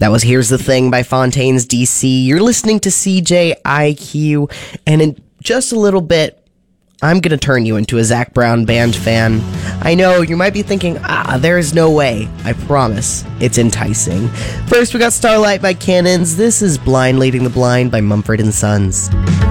That was Here's the Thing by Fontaines DC. You're listening to CJIQ, and in just a little bit, I'm going to turn you into a Zac Brown Band fan. I know, you might be thinking, there is no way. I promise, it's enticing. First, we got Starlight by Cannons. This is Blind Leading the Blind by Mumford & Sons.